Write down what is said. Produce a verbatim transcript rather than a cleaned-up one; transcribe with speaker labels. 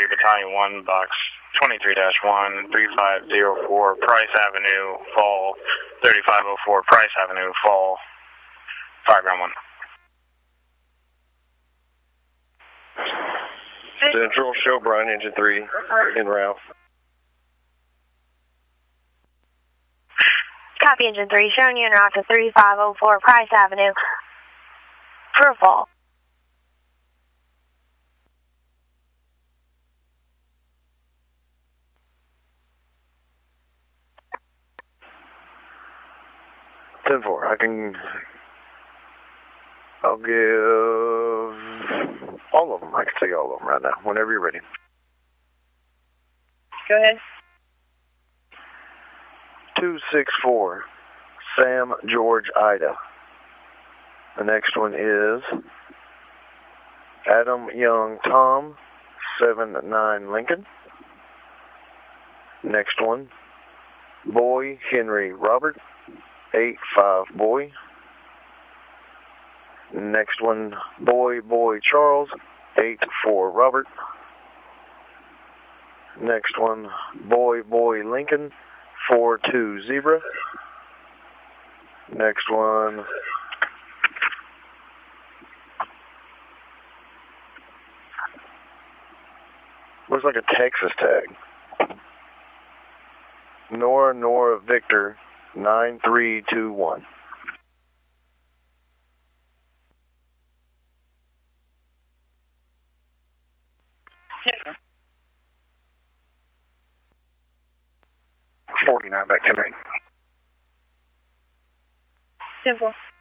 Speaker 1: Battalion one, Box twenty-three dash one, three five zero four, Price Avenue, Fall, thirty-five oh four, Price Avenue, Fall, five ground one.
Speaker 2: Central, show Brian, engine three, in route.
Speaker 3: Copy, engine three, showing you en route to thirty-five oh four Price Avenue for Fall.
Speaker 2: ten four, I can, I'll give all of them. I can take all of them right now, whenever you're ready.
Speaker 3: Go ahead.
Speaker 2: two six four, Sam George Ida. The next one is Adam Young Tom, seven nine Lincoln. Next one, Boy Henry Robert, eight five Boy. Next one, Boy Boy Charles, eight four Robert. Next one, Boy Boy Lincoln, four two Zebra. Next one, looks like a Texas tag. Nora Nora Victor, nine three two one. forty-nine, back to me.
Speaker 3: Simple.